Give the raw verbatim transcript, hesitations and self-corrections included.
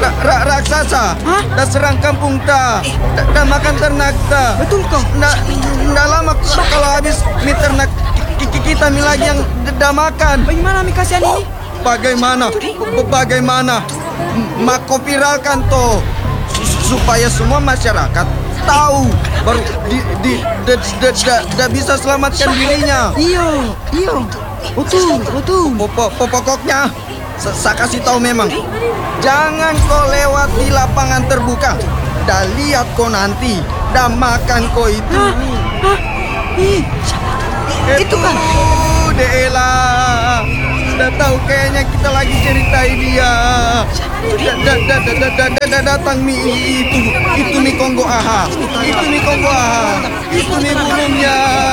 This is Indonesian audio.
ra- ra- raksasa. Hah? Dah serang kampung ta. Dah, dah makan ternak ta. Betul kau? Nggak nggak lama k- kalau habis mie ternak ki- ki- kita mie lagi yang d- dah makan. Bagaimana mi kasihan ini? Bagaimana? B- Bagaimana? M- Mako viralkan toh Su- supaya semua masyarakat tahu baru di di da, da, da, da bisa selamatkan dirinya. Iyo, iyo. Betul, betul. Pokok pokoknya sa- saya kasih tahu memang jangan kau lewati lapangan terbuka. Dah lihat kau nanti dah makan kau itu. Hah? Hah? Ih, itu kan? Dela. Sudah tahu kayaknya kita lagi ceritain dia. Da- da- da- da- da- da- da- da- Datang mi itu. Itu mi Kongo aha. Itu mi Kongo aha. Itu mi burungnya.